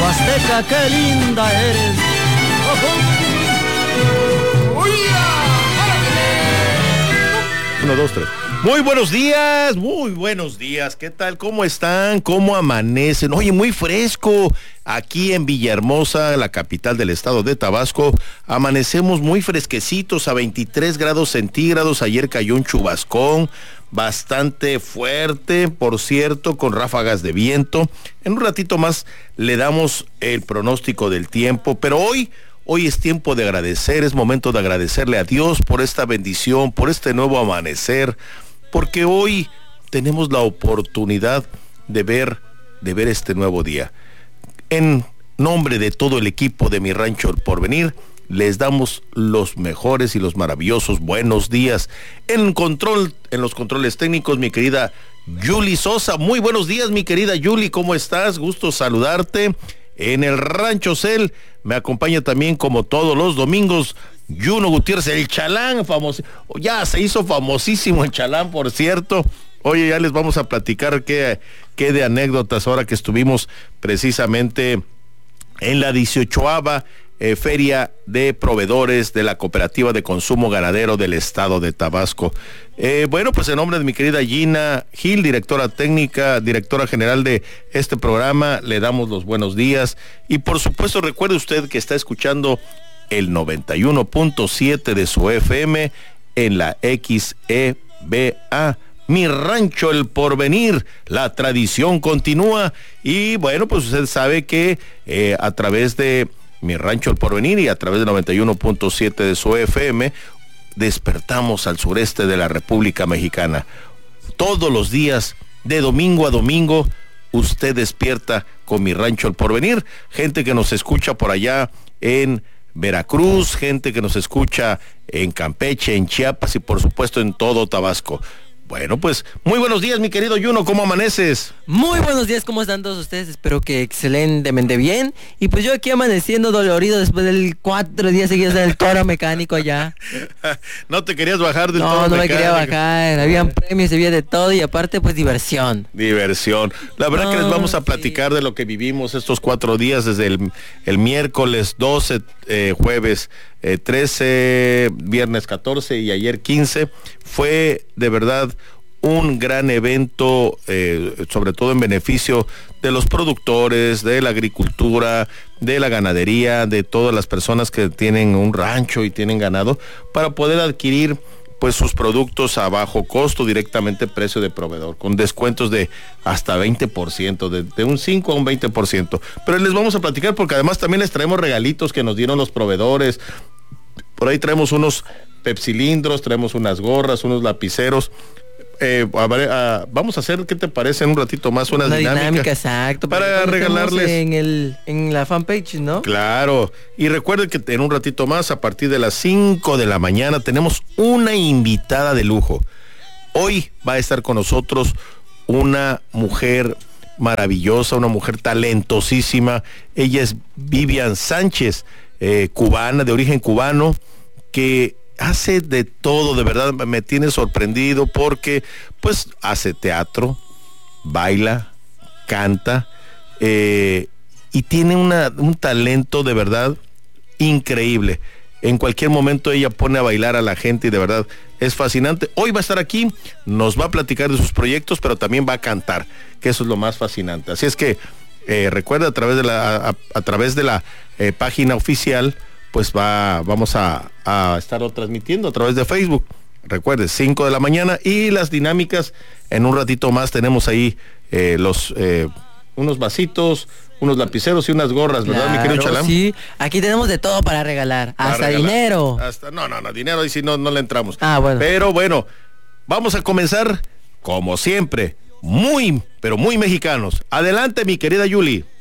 Huasteca, qué linda eres. Uno, dos, tres. Muy buenos días, ¿qué tal? ¿Cómo están? ¿Cómo amanecen? Oye, muy fresco, aquí en Villahermosa, la capital del estado de Tabasco, amanecemos muy fresquecitos a 23 grados centígrados, ayer cayó un chubascón, bastante fuerte, por cierto, con ráfagas de viento. En un ratito más le damos el pronóstico del tiempo, pero hoy es tiempo de agradecer, es momento de agradecerle a Dios por esta bendición, por este nuevo amanecer, porque hoy tenemos la oportunidad de ver este nuevo día. En nombre de todo el equipo de Mi Rancho El Porvenir, les damos los mejores y los maravillosos buenos días. En los controles técnicos, mi querida Yuli Sosa. Muy buenos días, mi querida Yuli, ¿cómo estás? Gusto saludarte. En el Rancho Cel me acompaña también, como todos los domingos, Yuno Gutiérrez, el Chalán, famoso. Ya se hizo famosísimo el Chalán, por cierto. Oye, ya les vamos a platicar qué de anécdotas ahora que estuvimos precisamente en la 18ª Feria de Proveedores de la Cooperativa de Consumo Ganadero del Estado de Tabasco. Bueno, pues en nombre de mi querida Gina Gil, directora técnica, directora general de este programa, le damos los buenos días. Y por supuesto, recuerde usted que está escuchando el 91.7 de su FM en la XEBA. Mi Rancho El Porvenir, la tradición continúa. Y bueno, pues usted sabe que a través de Mi Rancho El Porvenir y a través de 91.7 de su FM, despertamos al sureste de la República Mexicana. Todos los días, de domingo a domingo, usted despierta con Mi Rancho El Porvenir. Gente que nos escucha por allá en Veracruz, gente que nos escucha en Campeche, en Chiapas y por supuesto en todo Tabasco. Bueno, pues, muy buenos días, mi querido Yuno, ¿cómo amaneces? Muy buenos días, ¿cómo están todos ustedes? Espero que excelentemente bien. Y pues yo aquí amaneciendo dolorido después de 4 días seguidos del toro mecánico allá. ¿No te querías bajar del toro mecánico? No me quería bajar, habían premios, había de todo y aparte pues diversión. La verdad que les vamos a platicar de lo que vivimos estos 4 días, desde el miércoles 12, jueves 13, viernes 14 y ayer 15. Fue de verdad un gran evento, sobre todo en beneficio de los productores, de la agricultura, de la ganadería, de todas las personas que tienen un rancho y tienen ganado, para poder adquirir pues sus productos a bajo costo, directamente precio de proveedor, con descuentos de hasta 20%, de un 5 a un 20%. Pero les vamos a platicar porque además también les traemos regalitos que nos dieron los proveedores. Por ahí traemos unos pepsilindros, traemos unas gorras, unos lapiceros. Vamos a hacer, ¿qué te parece? En un ratito más una dinámica, exacto, para regalarles en la fanpage, ¿no? Claro, y recuerden que en un ratito más, a partir de las 5 de la mañana, tenemos una invitada de lujo. Hoy va a estar con nosotros una mujer maravillosa, una mujer talentosísima. Ella es Vivian Sánchez, cubana, de origen cubano, que hace de todo, de verdad me tiene sorprendido porque pues hace teatro, baila, canta, y tiene un talento de verdad increíble. En cualquier momento ella pone a bailar a la gente y de verdad es fascinante. Hoy va a estar aquí, nos va a platicar de sus proyectos, pero también va a cantar, que eso es lo más fascinante. Así es que recuerda, a través de la página oficial, pues vamos a estarlo transmitiendo a través de Facebook. Recuerde, 5 de la mañana, y las dinámicas en un ratito más. Tenemos ahí unos vasitos, unos lapiceros y unas gorras, ¿verdad, mi querido Chalán? Sí, aquí tenemos de todo para regalar, hasta dinero. No, dinero, y si no le entramos. Bueno. Pero bueno, vamos a comenzar, como siempre, muy, pero muy mexicanos. Adelante, mi querida Yuli.